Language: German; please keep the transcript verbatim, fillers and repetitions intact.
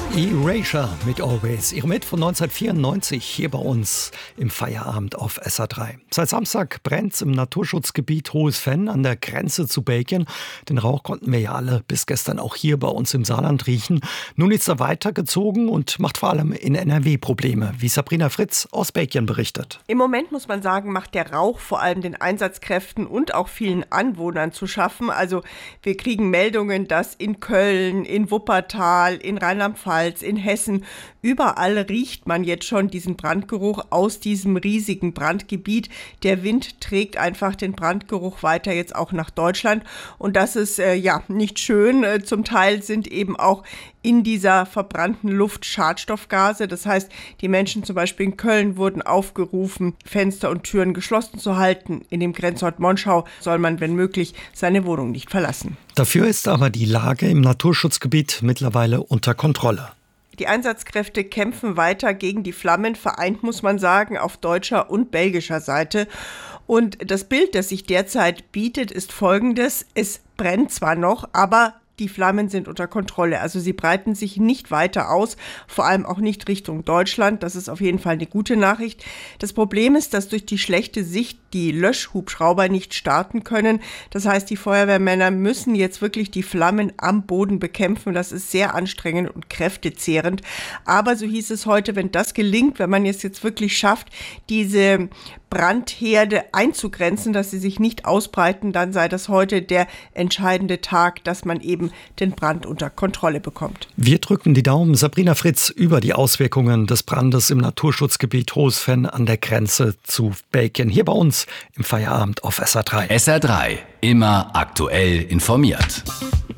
Erasure mit Always. Ihre Hit von neunzehnhundertvierundneunzig hier bei uns im Feierabend auf S R drei. Seit Samstag brennt es im Naturschutzgebiet Hohes Venn an der Grenze zu Belgien. Den Rauch konnten wir ja alle bis gestern auch hier bei uns im Saarland riechen. Nun ist er weitergezogen und macht vor allem in N R W Probleme, wie Sabrina Fritz aus Belgien berichtet. Im Moment muss man sagen, macht der Rauch vor allem den Einsatzkräften und auch vielen Anwohnern zu schaffen. Also wir kriegen Meldungen, dass in Köln, in Wuppertal, in Rheinland-Pfalz, in Hessen, überall riecht man jetzt schon diesen Brandgeruch aus diesem riesigen Brandgebiet. Der Wind trägt einfach den Brandgeruch weiter jetzt auch nach Deutschland und das ist äh, ja nicht schön. Äh, zum Teil sind eben auch in dieser verbrannten Luft Schadstoffgase. Das heißt, die Menschen zum Beispiel in Köln wurden aufgerufen, Fenster und Türen geschlossen zu halten. In dem Grenzort Monschau soll man, wenn möglich, seine Wohnung nicht verlassen. Dafür ist aber die Lage im Naturschutzgebiet mittlerweile unter Kontrolle. Die Einsatzkräfte kämpfen weiter gegen die Flammen, vereint, muss man sagen, auf deutscher und belgischer Seite. Und das Bild, das sich derzeit bietet, ist folgendes. Es brennt zwar noch, aber die Flammen sind unter Kontrolle. Also sie breiten sich nicht weiter aus, vor allem auch nicht Richtung Deutschland. Das ist auf jeden Fall eine gute Nachricht. Das Problem ist, dass durch die schlechte Sicht die Löschhubschrauber nicht starten können. Das heißt, die Feuerwehrmänner müssen jetzt wirklich die Flammen am Boden bekämpfen. Das ist sehr anstrengend und kräftezehrend. Aber so hieß es heute, wenn das gelingt, wenn man es jetzt wirklich schafft, diese Brandherde einzugrenzen, dass sie sich nicht ausbreiten, dann sei das heute der entscheidende Tag, dass man eben den Brand unter Kontrolle bekommt. Wir drücken die Daumen, Sabrina Fritz, über die Auswirkungen des Brandes im Naturschutzgebiet Hohes Venn an der Grenze zu Belgien. Hier bei uns im Feierabend auf S R drei. S R drei, immer aktuell informiert.